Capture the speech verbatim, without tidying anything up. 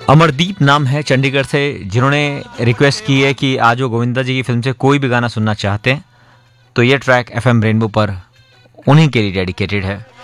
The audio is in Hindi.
अमरदीप नाम है चंडीगढ़ से, जिन्होंने रिक्वेस्ट की है कि आज वो गोविंदा जी की फिल्म से कोई भी गाना सुनना चाहते हैं, तो ये ट्रैक एफएम रेनबो पर उन्हीं के लिए डेडिकेटेड है।